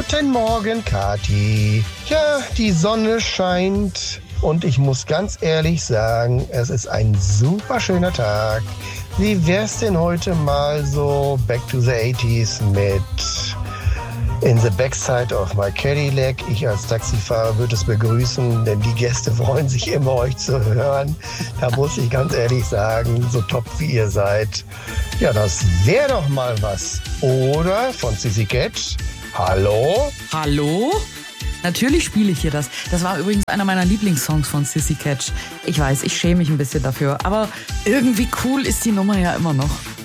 Guten Morgen, Kathi. Ja, die Sonne scheint und ich muss ganz ehrlich sagen, es ist ein super schöner Tag. Wie wär's denn heute mal so Back to the 80s mit In the Backside of my Cadillac? Ich als Taxifahrer würde es begrüßen, denn die Gäste freuen sich immer, euch zu hören. Da muss ich ganz ehrlich sagen, so top wie ihr seid, ja, das wäre doch mal was. Oder von Sissy Catch. Hallo? Hallo? Natürlich spiele ich hier das. Das war übrigens einer meiner Lieblingssongs von Sissy Catch. Ich weiß, ich schäme mich ein bisschen dafür, aber irgendwie cool ist die Nummer ja immer noch.